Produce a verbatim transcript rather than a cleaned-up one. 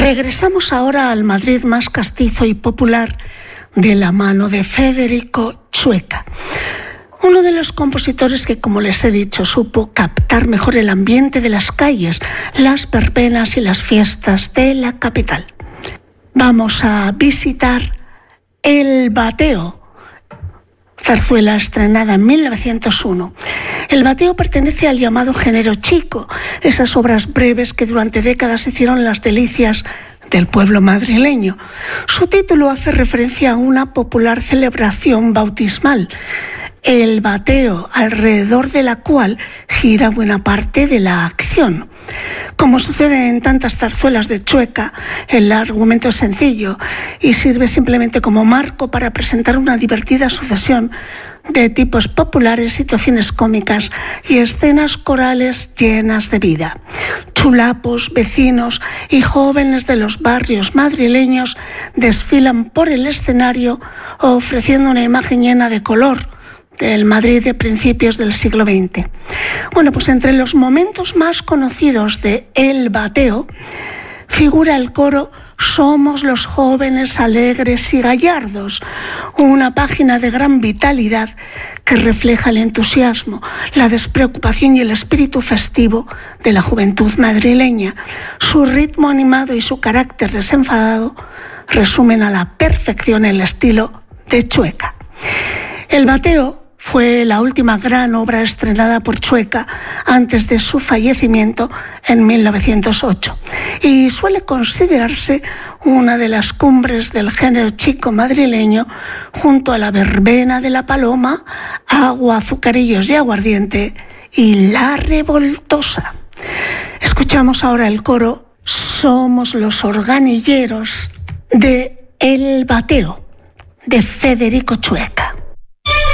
Regresamos ahora al Madrid más castizo y popular de la mano de Federico Chueca, uno de los compositores que, como les he dicho, supo captar mejor el ambiente de las calles, las verbenas y las fiestas de la capital. Vamos a visitar El Bateo, zarzuela estrenada en mil novecientos uno. El bateo pertenece al llamado género chico, esas obras breves que durante décadas hicieron las delicias del pueblo madrileño. Su título hace referencia a una popular celebración bautismal, el bateo, alrededor de la cual gira buena parte de la acción. Como sucede en tantas zarzuelas de Chueca, el argumento es sencillo y sirve simplemente como marco para presentar una divertida sucesión de tipos populares, situaciones cómicas y escenas corales llenas de vida. Chulapos, vecinos y jóvenes de los barrios madrileños desfilan por el escenario ofreciendo una imagen llena de color del Madrid de principios del siglo veinte. Bueno, pues entre los momentos más conocidos de El Bateo figura el coro Somos los jóvenes alegres y gallardos, una página de gran vitalidad que refleja el entusiasmo, la despreocupación y el espíritu festivo de la juventud madrileña. Su ritmo animado y su carácter desenfadado resumen a la perfección el estilo de Chueca. El Bateo fue la última gran obra estrenada por Chueca antes de su fallecimiento en mil novecientos ocho y suele considerarse una de las cumbres del género chico madrileño junto a la verbena de la Paloma, Agua, azucarillos y aguardiente y La Revoltosa. Escuchamos ahora el coro Somos los organilleros de El Bateo de Federico Chueca.